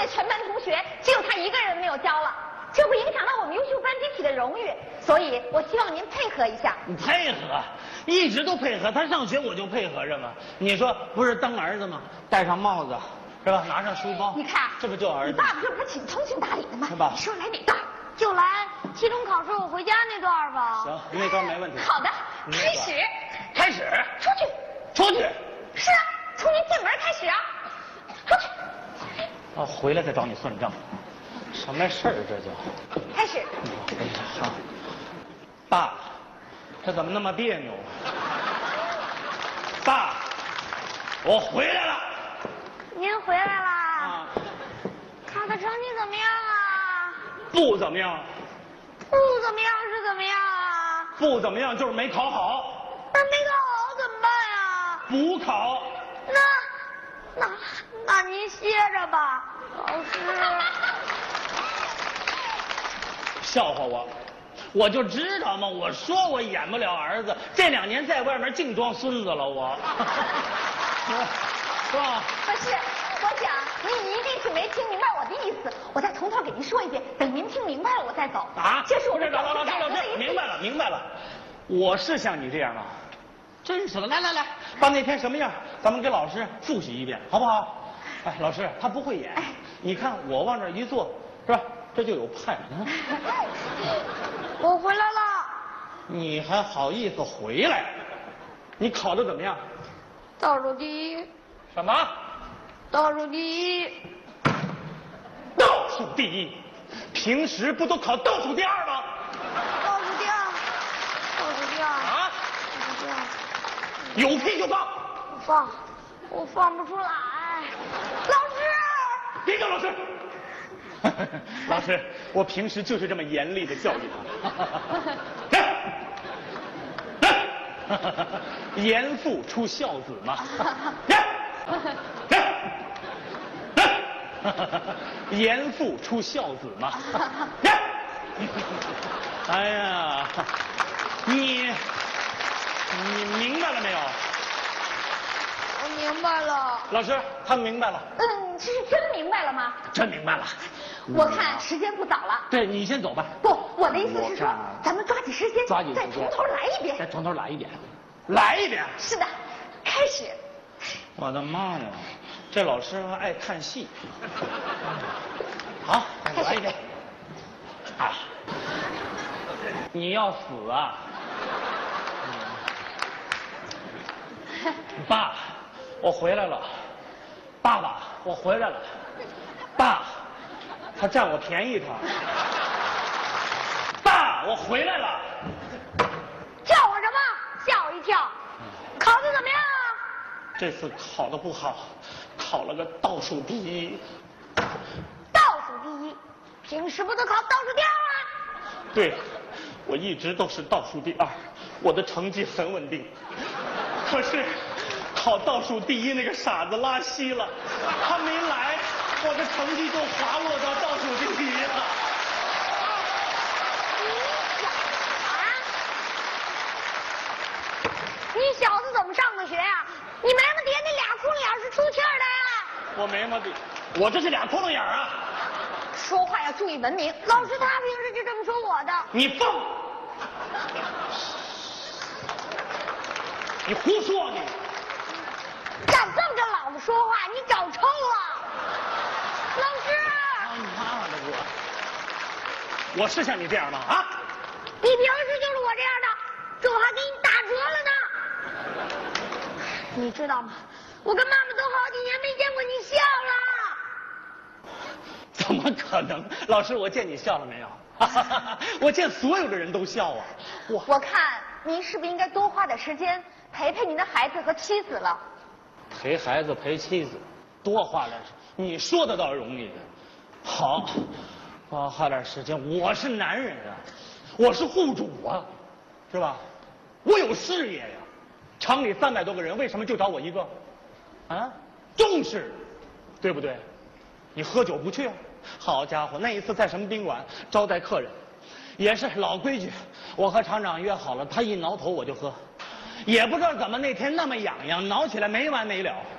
全班同学只有他一个人没有交了，这会影响到我们优秀班集体的荣誉，所以我希望您配合一下。 你配合，一直都配合，他上学我就配合着嘛。你说不是当儿子吗？戴上帽子，是吧？拿上书包， 你看， 这不就儿子？ 你爸爸这不是挺通情达理的吗？ 是吧？ 你说来哪段？ 就来期中考试我回家那段吧。 行，那段没问题。 好的，开始。 开始。 出去。 出去。 是啊，从您进门开始啊。出去。 哦，回来再找你算账。什么事儿这就？ 开始。 哎呀，好。爸，这怎么那么别扭？爸，我回来了。 您回来啦？ 啊。 考的成绩怎么样啊？ 不怎么样。 不怎么样是怎么样啊？ 不怎么样就是没考好。 那没考好怎么办呀？ 补考。 那您歇着吧，老师。 笑话我，我就知道嘛！我说我演不了儿子，这2年在外面净装孙子了，我。是吧？ 不是，我想您一定是没听明白我的意思，我再从头给您说一遍，等您听明白了我再走。 啊？ 这是我们老师，明白了，我是像你这样吗？真是的，来，把那天什么样，咱们给老师复习一遍，好不好？哎，老师他不会演，你看我往这一坐，是吧？这就有派。 我回来了。 你还好意思回来？你考得怎么样？ 倒数第一。 什么？ 倒数第一。 倒数第一？平时不都考倒数第2吗？ 倒数第2。倒数第2。 啊？ 倒数第2。 有屁就放。 我放不出来。老师。 别叫老师。老师，我平时就是这么严厉的教育他。严父出孝子嘛。严父出孝子嘛。哎呀，你明白了没有？ 我明白了。 老师，他明白了。 这是真明白了吗？ 真明白了。 我看时间不早了。 对，你先走吧。 不，我的意思是说，咱们抓紧时间，再从头来一遍。 再从头来一遍。来一遍。 是的，开始。 我的妈呀，这老师还爱看戏。好，再来一遍。啊，你要死啊！爸，我回来了。爸爸，我回来了。爸，他占我便宜他。爸，我回来了。 叫我什么？吓我一跳。考得怎么样啊？ 这次考得不好，考了个倒数第1。 倒数第1，平时不都考倒数第2吗？ 对，我一直都是倒数第2，我的成绩很稳定。可是考倒数第1那个傻子拉稀了，他没来，我的成绩就滑落到倒数第1了。 你小子怎么上的学呀？你没么爹那俩窟窿眼是出气儿的呀？ 我没么的，我这是俩窟窿眼啊！ 说话要注意文明。 老师他平时就这么说我的。 你放！你胡说你！ 敢这么跟老子说话，你找抽了！老师！ 你妈的我是像你这样吗？啊？ 你平时就是我这样的，这我还给你打折了呢。你知道吗？我跟妈妈都好几年没见过你笑了。 怎么可能？老师，我见你笑了没有？我见所有的人都笑啊！ 我看您是不是应该多花点时间陪陪您的孩子和妻子了？ 陪孩子陪妻子，多花点时间，你说的倒容易。好，多花点时间。我是男人啊，我是户主啊，是吧？我有事业呀。厂里300多个人，为什么就找我一个？啊，重视，对不对？你喝酒不去啊？好家伙，那一次在什么宾馆招待客人，也是老规矩，我和厂长约好了，他一挠头我就喝，也不知道怎么那天那么痒痒，挠起来没完没了。